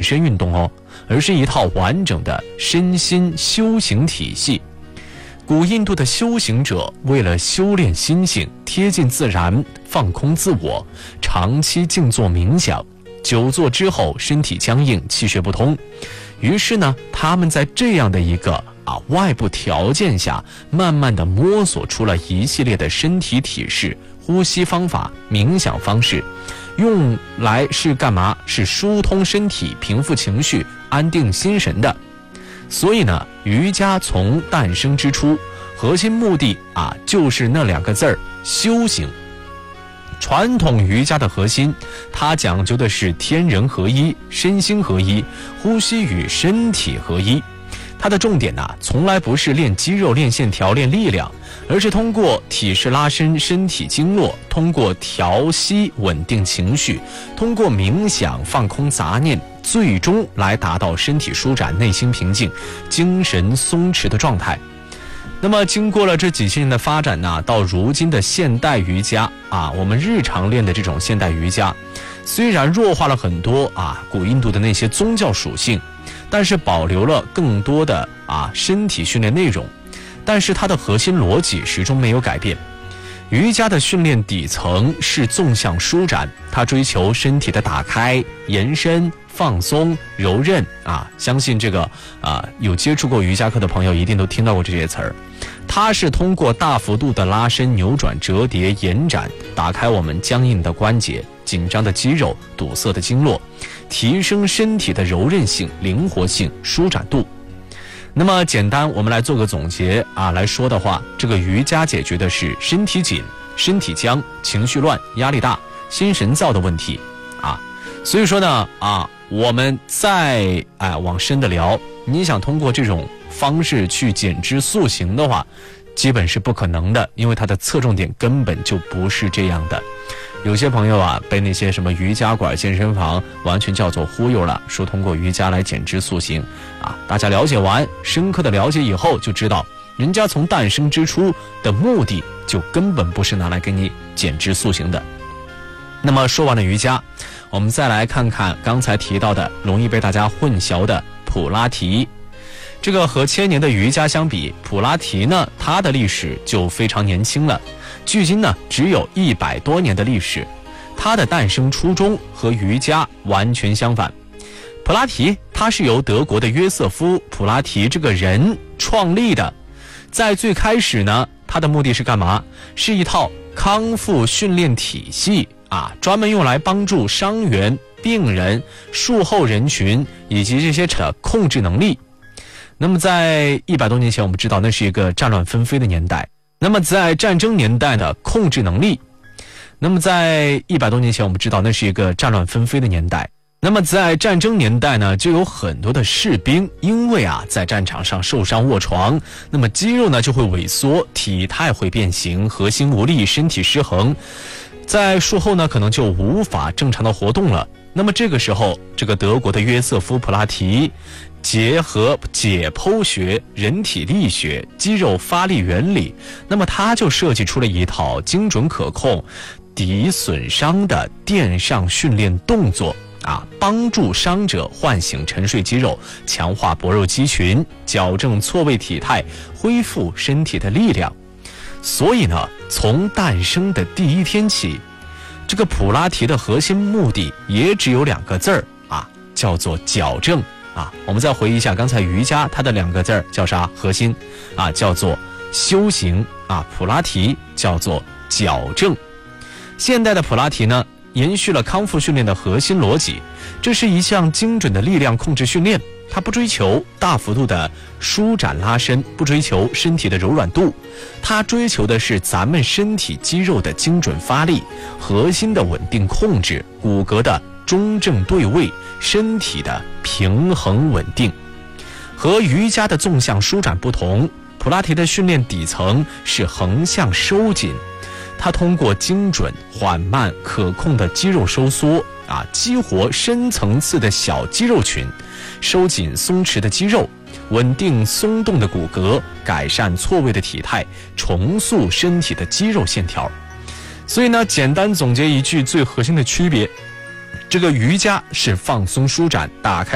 身运动哦，而是一套完整的身心修行体系。古印度的修行者为了修炼心性，贴近自然，放空自我，长期静坐冥想，久坐之后身体僵硬，气血不通。于是呢，他们在这样的一个外部条件下，慢慢的摸索出了一系列的身体体式、呼吸方法、冥想方式，用来是干嘛？是疏通身体、平复情绪、安定心神的。所以呢，瑜伽从诞生之初，核心目的就是那2个字儿：修行。传统瑜伽的核心，它讲究的是天人合一、身心合一、呼吸与身体合一。它的重点从来不是练肌肉、练线条、练力量，而是通过体式拉伸身体经络，通过调息稳定情绪，通过冥想放空杂念，最终来达到身体舒展、内心平静、精神松弛的状态。那么经过了这几千年的发展到如今的现代瑜伽我们日常练的这种现代瑜伽，虽然弱化了很多古印度的那些宗教属性，但是保留了更多的身体训练内容，但是它的核心逻辑始终没有改变。瑜伽的训练底层是纵向舒展，它追求身体的打开、延伸、放松、柔韧相信这个有接触过瑜伽课的朋友一定都听到过这些词儿。它是通过大幅度的拉伸、扭转、折叠、延展，打开我们僵硬的关节、紧张的肌肉、堵塞的经络，提升身体的柔韧性、灵活性、舒展度。那么简单我们来做个总结来说的话，这个瑜伽解决的是身体紧、身体僵、情绪乱、压力大、心神躁的问题所以说呢我们再往深的聊，你想通过这种方式去减脂塑形的话，基本是不可能的，因为它的侧重点根本就不是这样的。有些朋友被那些什么瑜伽馆、健身房完全叫做忽悠了，说通过瑜伽来减脂塑形大家了解完，深刻的了解以后就知道，人家从诞生之初的目的就根本不是拿来给你减脂塑形的。那么说完了瑜伽，我们再来看看刚才提到的容易被大家混淆的普拉提。这个和1000年的瑜伽相比，普拉提呢，它的历史就非常年轻了，距今呢只有100多年的历史。它的诞生初衷和瑜伽完全相反。普拉提它是由德国的约瑟夫·普拉提这个人创立的。在最开始呢，它的目的是干嘛？是一套康复训练体系专门用来帮助伤员、病人、术后人群以及这些的控制能力。那么在100多年前，我们知道那是一个战乱纷飞的年代。那么在战争年代的控制能力，那么在100多年前，我们知道那是一个战乱纷飞的年代。那么在战争年代呢，就有很多的士兵因为在战场上受伤卧床，那么肌肉呢就会萎缩，体态会变形，核心无力，身体失衡，在术后呢可能就无法正常的活动了。那么这个时候，这个德国的约瑟夫·普拉提结合解剖学、人体力学、肌肉发力原理，那么他就设计出了一套精准可控、抵损伤的电上训练动作帮助伤者唤醒沉睡肌肉，强化薄肉肌群，矫正错位体态，恢复身体的力量。所以呢，从诞生的第一天起，这个普拉提的核心目的也只有2个字儿叫做矫正我们再回忆一下刚才瑜伽，它的2个字儿叫啥？核心叫做修行普拉提叫做矫正。现代的普拉提呢，延续了康复训练的核心逻辑，这是一项精准的力量控制训练，它不追求大幅度的舒展拉伸，不追求身体的柔软度，它追求的是咱们身体肌肉的精准发力，核心的稳定控制，骨骼的中正对位，身体的平衡稳定。和瑜伽的纵向舒展不同，普拉提的训练底层是横向收紧，它通过精准、缓慢、可控的肌肉收缩激活深层次的小肌肉群，收紧松弛的肌肉，稳定松动的骨骼，改善错位的体态，重塑身体的肌肉线条。所以呢，简单总结一句最核心的区别，这个瑜伽是放松舒展，打开